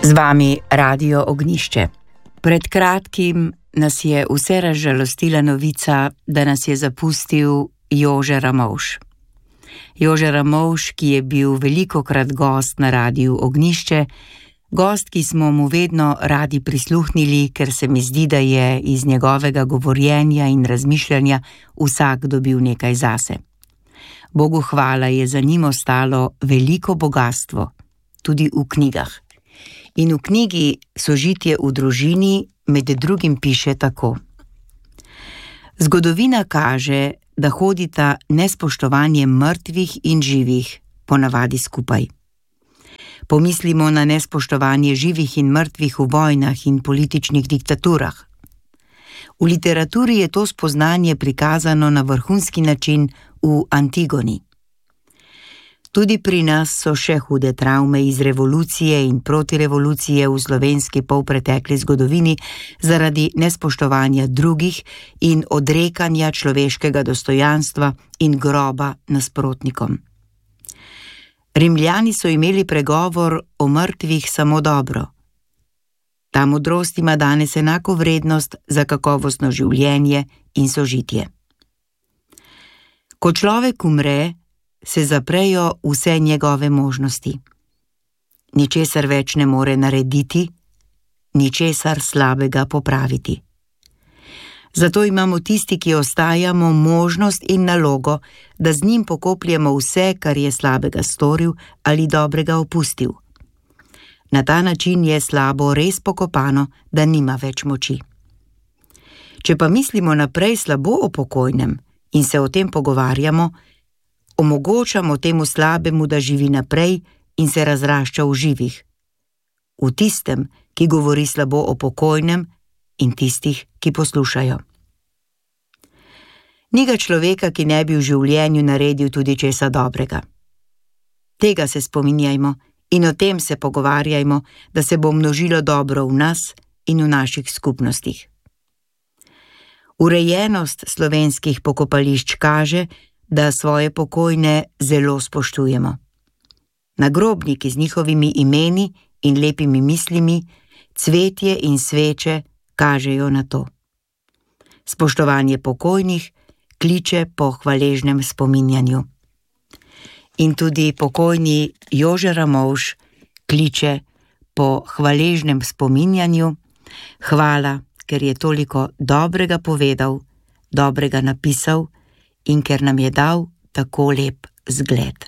Z vami Radio Ognjišče. Pred kratkim nas je vse razžalostila novica, da nas je zapustil Jože Ramovš. Jože Ramovš, ki je bil velikokrat gost na Radiu Ognjišče, gost, ki smo mu vedno radi prisluhnili, ker se mi zdi, da je iz njegovega govorjenja in razmišljanja vsak dobil nekaj zase. Bogu hvala, je za njim ostalo veliko bogastvo, tudi v knjigah. In v knjigi Sožitje v družini med drugim piše tako. Zgodovina kaže, da hodita nespoštovanje mrtvih in živih ponavadi skupaj. Pomislimo na nespoštovanje živih in mrtvih v vojnah in političnih diktaturah. V literaturi je to spoznanje prikazano na vrhunski način v Antigoni. Tudi pri nas so še hude travme iz revolucije in protirevolucije v slovenski polpretekli zgodovini zaradi nespoštovanja drugih in odrekanja človeškega dostojanstva in groba nasprotnikom. Rimljani so imeli pregovor o mrtvih samo dobro. Ta modrost ima danes enako vrednost za kakovostno življenje in sožitje. Ko človek umre, se zaprejo vse njegove možnosti. Ničesar več ne more narediti, ničesar slabega popraviti. Zato imamo tisti, ki ostajamo, možnost in nalogo, da z njim pokopljemo vse, kar je slabega storil ali dobrega opustil. Na ta način je slabo res pokopano, da nima več moči. Če pa mislimo naprej slabo o pokojnem in se o tem pogovarjamo, omogočamo temu slabemu, da živi naprej in se razrašča v živih. V tistem, ki govori slabo o pokojnem in tistih, ki poslušajo. Ni ga človeka, ki ne bi v življenju naredil tudi česa dobrega. Tega se spominjajmo in o tem se pogovarjajmo, da se bo množilo dobro v nas in v naših skupnostih. Urejenost slovenskih pokopališč kaže, da svoje pokojne zelo spoštujemo. Nagrobniki z njihovimi imeni in lepimi mislimi, cvetje in sveče kažejo na to. Spoštovanje pokojnih kliče po hvaležnem spominjanju. In tudi pokojni Jože Ramovš kliče po hvaležnem spominjanju. Hvala, ker je toliko dobrega povedal, dobrega napisal in ker nam je dal tako lep zgled.